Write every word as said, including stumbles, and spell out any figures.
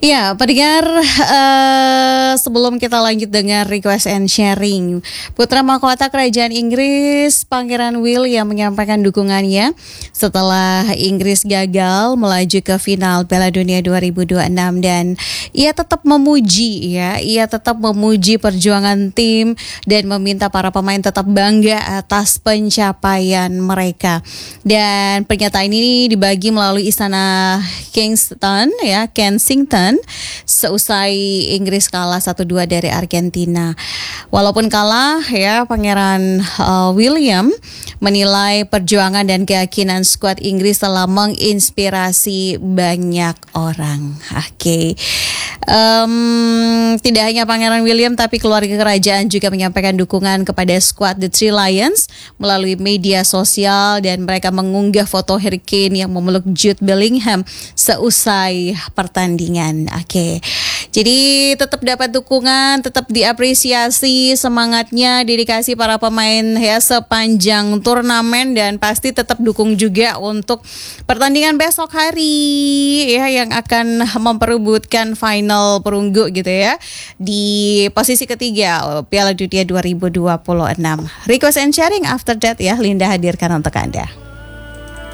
Ya, pendengar, eh, sebelum kita lanjut dengan request and sharing, Putra Mahkota Kerajaan Inggris Pangeran William menyampaikan dukungannya setelah Inggris gagal melaju ke final Piala Dunia dua ribu dua puluh enam, dan ia tetap memuji ya, ia tetap memuji perjuangan tim dan meminta para pemain tetap bangga atas pencapaian mereka. Dan pernyataan ini dibagi melalui Istana Kingston ya, Kensington, seusai Inggris kalah satu dua dari Argentina. Walaupun kalah ya, Pangeran uh, William menilai perjuangan dan keyakinan skuad Inggris telah menginspirasi banyak orang. Oke. Okay. Um, tidak hanya Pangeran William, tapi keluarga kerajaan juga menyampaikan dukungan kepada skuad The Three Lions melalui media sosial, dan mereka mengunggah foto Harry Kane yang memeluk Jude Bellingham seusai pertandingan. Oke, okay. Jadi tetap dapat dukungan, tetap diapresiasi semangatnya, dedikasi para pemain ya sepanjang turnamen, dan pasti tetap dukung juga untuk pertandingan besok hari ya yang akan memperebutkan final perunggu gitu ya di posisi ketiga Piala Dunia dua ribu dua puluh enam. Request and sharing after that ya Linda hadirkan untuk Anda.